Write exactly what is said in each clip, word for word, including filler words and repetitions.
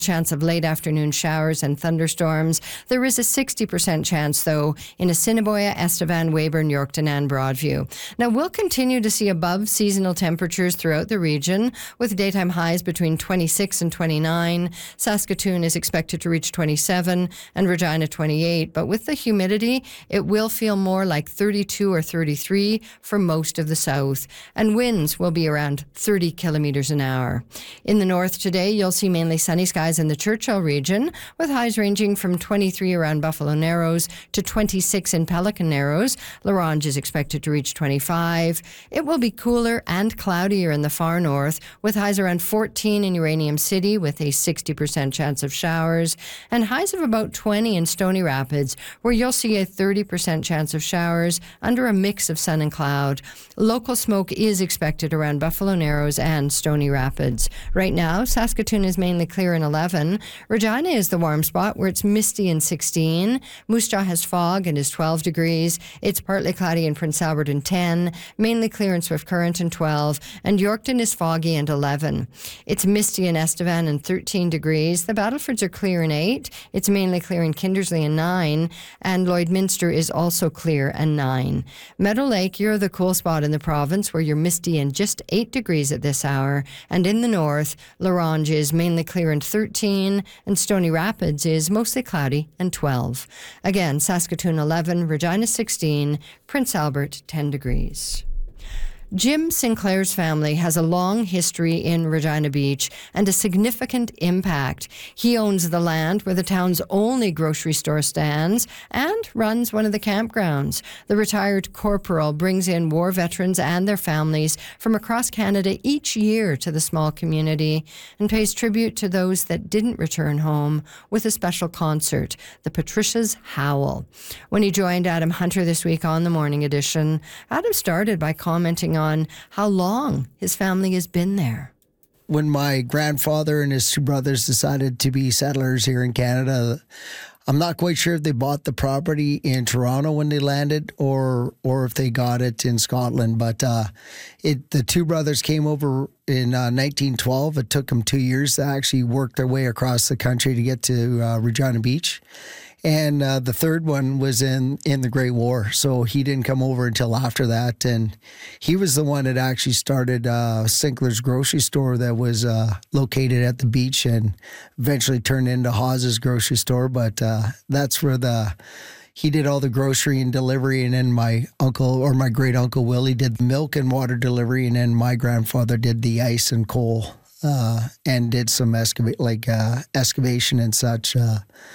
chance of late afternoon showers and thunderstorms. There is a sixty percent chance, though, in Assiniboia, Estevan, Weyburn, Yorkton, and Broadview. Now, we'll continue to see above seasonal temperatures throughout the region, with daytime highs between twenty-six and twenty-nine. Saskatoon is expected to reach twenty-seven and Regina twenty-eight, but with the humidity, it will feel more like thirty-two or thirty-three for most of the south, and winds will be around thirty kilometres an hour. In the north today, you'll see mainly sunny skies in the Churchill region, with highs ranging from twenty-three around Buffalo Narrows to twenty-six in Pelican Narrows. La Ronge is expected to reach twenty-five. It will be cooler and cloudier in the far north, with highs around fourteen in Uranium City with a sixty percent chance of showers, and highs of about twenty in Stony Rapids, where you'll see a thirty percent chance of showers under a mix of sun and cloud. Local smoke is expected around Buffalo Narrows and Stony Rapids. Right now, Saskatoon is mainly clear in eleven. Regina is the warm spot, where it's misty in sixteen. Moose Jaw has fog and is twelve degrees. It's partly cloudy in Prince Albert in ten. Mainly clear in Swift Current in twelve. And Yorkton is foggy and eleven. It's misty in Estevan and thirteen degrees. The Battlefords are clear in eight. It's mainly clear in Kindersley in nine. And Lloydminster is also clear and nine. Meadow Lake, you're the cool spot in the province, where you're misty and just eight degrees at this hour. And in the north, La Ronge is mainly clear and thirteen, and Stony Rapids is mostly cloudy and twelve. Again, Saskatoon eleven, Regina sixteen, Prince Albert ten degrees. Jim Sinclair's family has a long history in Regina Beach and a significant impact. He owns the land where the town's only grocery store stands and runs one of the campgrounds. The retired corporal brings in war veterans and their families from across Canada each year to the small community and pays tribute to those that didn't return home with a special concert, the Patricia's Howl. When he joined Adam Hunter this week on the Morning Edition, Adam started by commenting on on how long his family has been there. When my grandfather and his two brothers decided to be settlers here in Canada, I'm not quite sure if they bought the property in Toronto when they landed or or if they got it in Scotland. But uh, it the two brothers came over in uh, nineteen twelve. It took them two years to actually work their way across the country to get to uh, Regina Beach. And uh, the third one was in, in the Great War, so he didn't come over until after that. And he was the one that actually started uh, Sinclair's grocery store that was uh, located at the beach and eventually turned into Hawes's grocery store. But uh, that's where the he did all the grocery and delivery, and then my uncle or my great uncle Willie did the milk and water delivery, and then my grandfather did the ice and coal. Uh, and did some excavate like uh, excavation and such. Uh,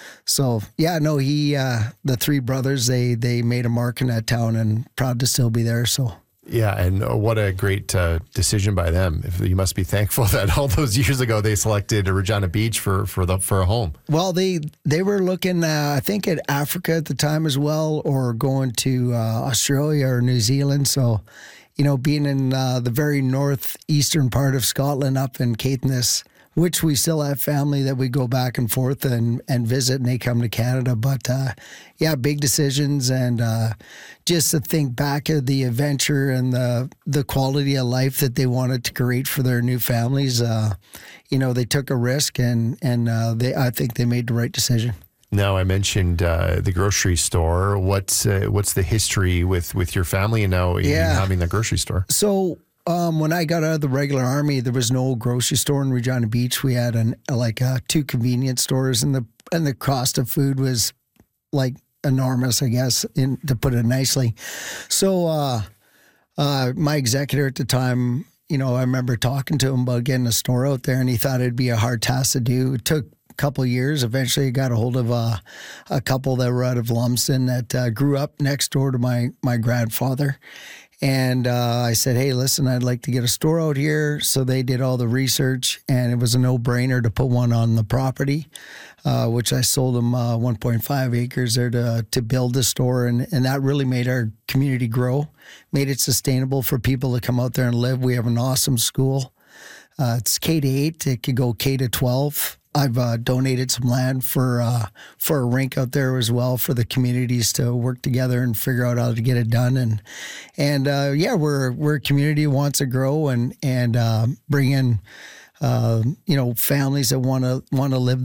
so yeah, no, he uh, the three brothers they they made a mark in that town, and proud to still be there. So. Yeah, and what a great uh, decision by them. If you must be thankful that all those years ago they selected Regina Beach for for the for a home. Well, they they were looking, uh, I think, at Africa at the time as well, or going to uh, Australia or New Zealand. So. You know, being in uh, the very northeastern part of Scotland up in Caithness, which we still have family that we go back and forth and, and visit, and they come to Canada. But, uh, yeah, big decisions, and uh, just to think back of the adventure and the the quality of life that they wanted to create for their new families. Uh, you know, they took a risk, and, and uh, they I think they made the right decision. Now, I mentioned uh, the grocery store. What's uh, what's the history with, with your family and now yeah. having the grocery store? So um, when I got out of the regular army, there was no grocery store in Regina Beach. We had an like uh, two convenience stores, and the and the cost of food was like enormous, I guess, in, to put it nicely. So uh, uh, my executor at the time, you know, I remember talking to him about getting a store out there, and he thought it'd be a hard task to do. It took couple of years. Eventually, I got a hold of uh, a couple that were out of Lumsden that uh, grew up next door to my my grandfather. And uh, I said, hey, listen, I'd like to get a store out here. So they did all the research, and it was a no-brainer to put one on the property, uh, which I sold them uh, one point five acres there to to build a store. And, and that really made our community grow, made it sustainable for people to come out there and live. We have an awesome school. Uh, it's K to eight. It could go K to twelve. I've uh, donated some land for uh, for a rink out there as well for the communities to work together and figure out how to get it done. And and uh, yeah, we're we're a community who wants to grow and and uh, bring in uh, you know, families that want to want to live